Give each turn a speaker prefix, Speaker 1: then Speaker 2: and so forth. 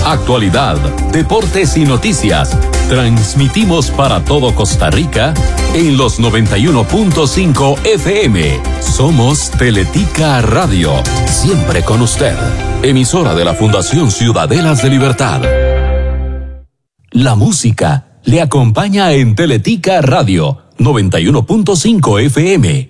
Speaker 1: actualidad, deportes y noticias. Transmitimos para todo Costa Rica en los 91.5 FM. Somos Teletica Radio, siempre con usted. Emisora de la Fundación Ciudadelas de Libertad. La música le acompaña en Teletica Radio 91.5 FM.